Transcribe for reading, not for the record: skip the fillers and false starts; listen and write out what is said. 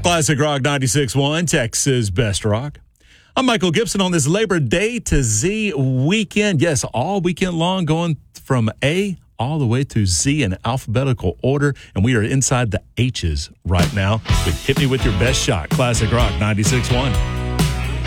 Classic Rock 96.1, Texas Best Rock. I'm Michael Gibson on this Labor Day to Z weekend. Yes, all weekend long, going from A all the way to Z in alphabetical order. And we are inside the H's right now with Hit Me With Your Best Shot. Classic Rock 96.1.